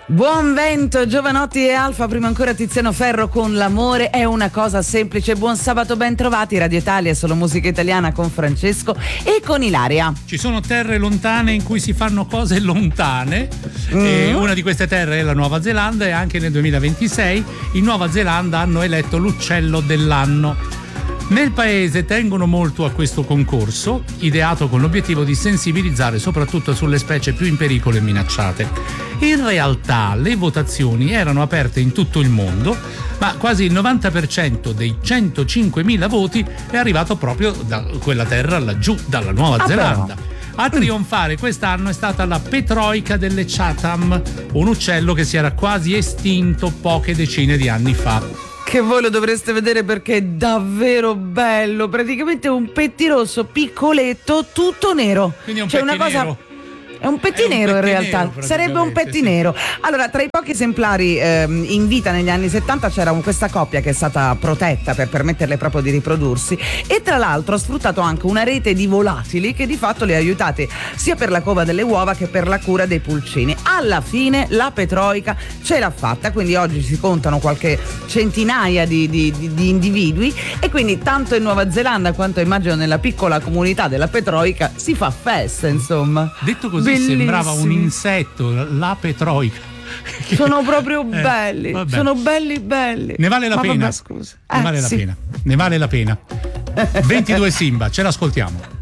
Buon vento, Giovanotti e Alfa, prima ancora Tiziano Ferro con L'amore è una cosa semplice. Buon sabato, ben trovati. Radio Italia, solo musica italiana con Francesco e con Ilaria. Ci sono terre lontane in cui si fanno cose lontane e una di queste terre è la Nuova Zelanda, e anche nel 2026 in Nuova Zelanda hanno eletto l'uccello dell'anno. Nel paese tengono molto a questo concorso, ideato con l'obiettivo di sensibilizzare soprattutto sulle specie più in pericolo e minacciate. In realtà le votazioni erano aperte in tutto il mondo, ma quasi il 90% dei 105.000 voti è arrivato proprio da quella terra laggiù, dalla Nuova Zelanda. A trionfare quest'anno è stata la petroica delle Chatham, un uccello che si era quasi estinto poche decine di anni fa. Che voi lo dovreste vedere perché è davvero bello, praticamente un pettirosso piccoletto tutto nero. Quindi è un una cosa nero. È un pettinero in realtà, sarebbe un pettinero. Sì. Allora, tra i pochi esemplari in vita negli anni 70 c'era questa coppia che è stata protetta per permetterle proprio di riprodursi, e tra l'altro ha sfruttato anche una rete di volatili che di fatto le ha aiutate sia per la cova delle uova che per la cura dei pulcini. Alla fine la petroica ce l'ha fatta, quindi oggi si contano qualche centinaia di individui, e quindi tanto in Nuova Zelanda quanto immagino nella piccola comunità della petroica si fa festa, insomma. Detto così, bellissimo. Sembrava un insetto, la petroica. Sono proprio belli, sono belli. Ne vale la pena. Vabbè, scusa. Ne vale la pena. 22 Simba, ce l'ascoltiamo.